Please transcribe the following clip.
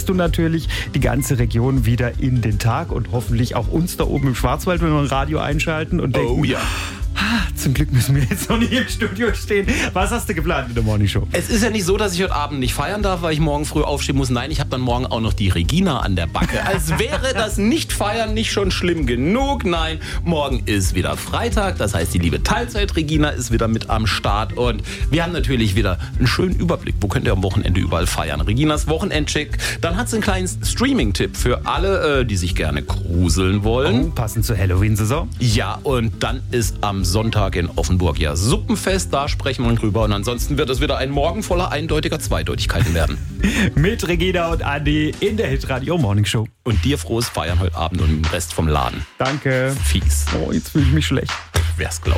entdeckst du natürlich die ganze Region wieder in den Tag und hoffentlich auch uns da oben im Schwarzwald, wenn wir ein Radio einschalten und denken, oh ja. Zum Glück müssen wir jetzt noch nicht im Studio stehen. Was hast du geplant in der Morning Show? Es ist ja nicht so, dass ich heute Abend nicht feiern darf, weil ich morgen früh aufstehen muss. Nein, ich habe dann morgen auch noch die Regina an der Backe. Als wäre das Nicht-Feiern nicht schon schlimm genug. Nein, morgen ist wieder Freitag. Das heißt, die liebe Teilzeit-Regina ist wieder mit am Start. Und wir haben natürlich wieder einen schönen Überblick. Wo könnt ihr am Wochenende überall feiern? Reginas Wochenendcheck. Dann hat sie einen kleinen Streaming-Tipp für alle, die sich gerne gruseln wollen. Oh, passend zur Halloween-Saison. Ja, und dann ist am Sonntag in Offenburg ja Suppenfest, da sprechen wir drüber. Und ansonsten wird es wieder ein Morgen voller eindeutiger Zweideutigkeiten werden. Mit Regina und Andi in der Hitradio Morning Show. Und dir frohes Feiern heute Abend und im Rest vom Laden. Danke. Fies. Oh, jetzt fühle ich mich schlecht. Wer's glaubt.